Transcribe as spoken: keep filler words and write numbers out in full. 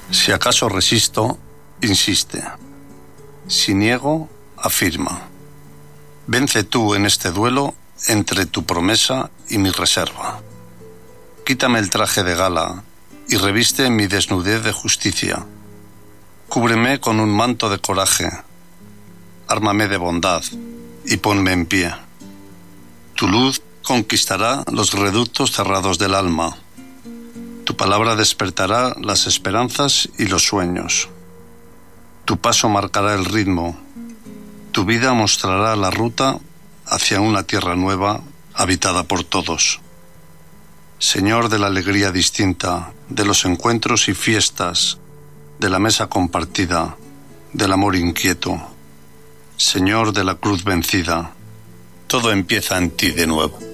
Si acaso resisto, insiste. Si niego, afirma. Vence tú en este duelo entre tu promesa y mi reserva. Quítame el traje de gala y reviste mi desnudez de justicia. Cúbreme con un manto de coraje. Ármame de bondad y ponme en pie. Tu luz conquistará los reductos cerrados del alma. Tu palabra despertará las esperanzas y los sueños. Tu paso marcará el ritmo. Tu vida mostrará la ruta hacia una tierra nueva habitada por todos. Señor de la alegría distinta, de los encuentros y fiestas, de la mesa compartida, del amor inquieto. Señor de la cruz vencida, todo empieza en ti de nuevo.